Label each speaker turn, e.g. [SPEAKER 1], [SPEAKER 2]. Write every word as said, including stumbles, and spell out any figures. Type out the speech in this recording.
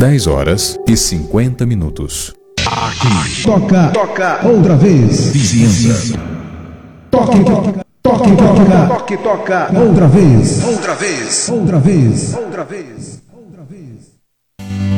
[SPEAKER 1] dez horas e cinquenta minutos.
[SPEAKER 2] Aqui. Toca. Toca. Outra vez.
[SPEAKER 1] Vizinhança.
[SPEAKER 2] Toque, toca. Toque, toca.
[SPEAKER 3] Toque, toca.
[SPEAKER 2] Outra vez.
[SPEAKER 3] Outra vez.
[SPEAKER 2] Outra vez. Outra vez.